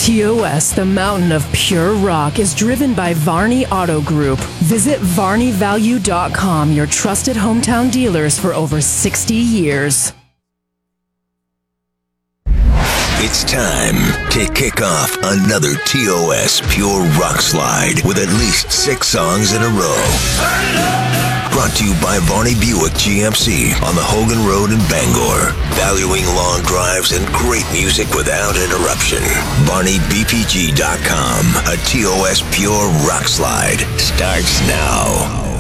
TOS, the mountain of pure rock, is driven by Varney Auto Group. Visit VarneyValue.com, your trusted hometown dealers for over 60 years. It's time to kick off another TOS Pure Rock Slide with at least 6 songs in a row. Brought to you by Varney Buick GMC on the Hogan Road in Bangor. Valuing long drives and great music without interruption. VarneyBPG.com. A TOS Pure Rock Slide starts now.